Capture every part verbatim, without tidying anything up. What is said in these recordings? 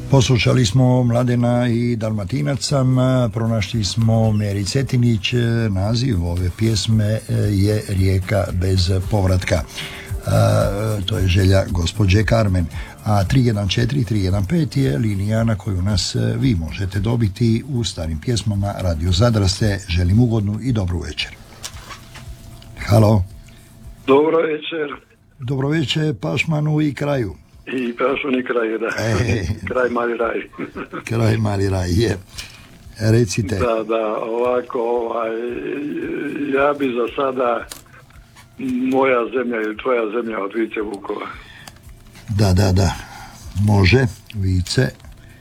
Poslušali smo Mladena i Dalmatinaca, pronašli smo Meri Cetinić, naziv ove pjesme je Rijeka bez povratka. A, to je želja gospođe Carmen. A tri jedan četiri tri jedan pet je linija na koju nas vi možete dobiti u starim pjesmama Radio Zadraste. Želim ugodnu i dobru večer. Halo. Dobro večer. Dobro večer Pašmanu i kraju. I Pašman i kraju, da. E, kraj Mali raj. kraj Mali raj, je. Recite. Da, da, ovako, ovaj, ja bi za sada moja zemlja ili tvoja zemlja od Vice Vukova. Da, da, da. Može, Vice.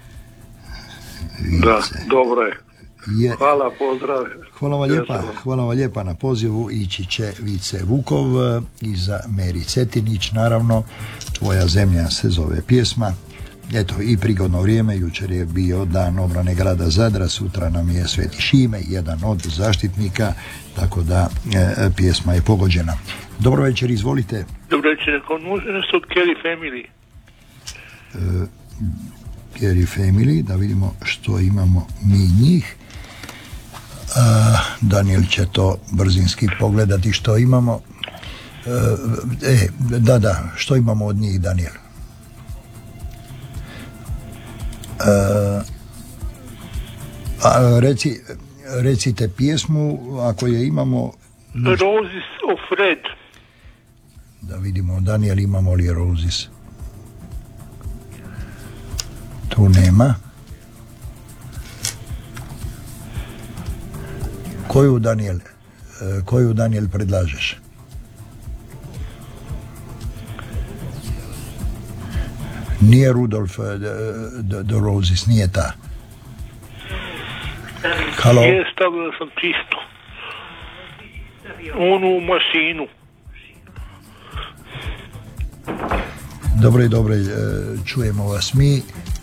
Vice. Da, dobro je. je. Hvala, pozdrav. Hvala vam lijepa, hvala vam lijepa na pozivu. Ići će Vice Vukov i za Meri Cetinić, naravno. Tvoja zemlja se zove pjesma. Eto, i prigodno vrijeme, jučer je bio dan obrane grada Zadra, sutra nam je Sveti Šime, jedan od zaštitnika, tako da e, pjesma je pogođena. Dobro večer, izvolite. Dobro večer, ako može nešto od Kerry Family. E, Kerry Family, da vidimo što imamo mi njih. E, Daniel će to brzinski pogledati što imamo. E, da, da, što imamo od njih, Daniel? E, a reci, recite pjesmu, ako je imamo... Roses of Red. Da vidimo, Daniel, imamo li Roses? Tu nema. Koju, Daniel, koju, Daniel, predlažeš? Nije Rudolf the, the, the Roses, nije ta. Halo? Je, stavio sam čisto. Onu mašinu. Dobro i dobro, čujemo vas mi.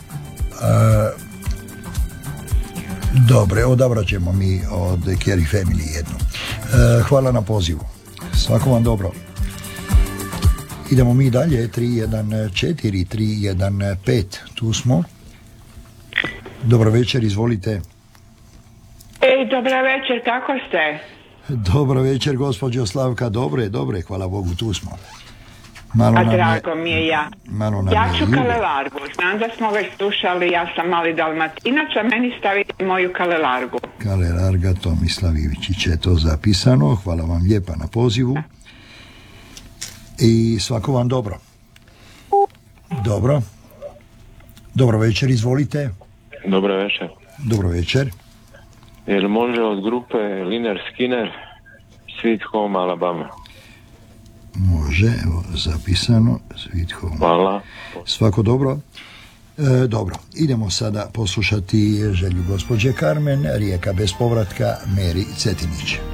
Dobre, odabrat ćemo mi od Kerry Family jednu. Hvala na pozivu. Svako vam dobro. Idemo mi dalje, tri jedan četiri tri jedan pet, tu smo. Dobro večer, izvolite. Ej, dobra večer, kako ste? Dobro večer, gospođo Slavka, dobre, dobre, hvala Bogu, tu smo. Malo A nam drago je, mi je ja. Malo nam ja je ću ljubav. Kalelargu, znam da smo već slušali, ja sam mali Dalmatinac, a meni stavite moju Kalelargu. Kalelarga Tomislav Ivičić je to zapisano, hvala vam lijepa na pozivu. I svako vam dobro. Dobro. Dobro večer, izvolite. Dobro večer. Dobro večer. Jel može od grupe Lynyrd Skynyrd Sweet Home Alabama? Može, evo zapisano. Sweet Home. Hvala. Svako dobro. E, dobro, idemo sada poslušati želju gospođe Carmen, Rijeka bez povratka, Meri Cetinić.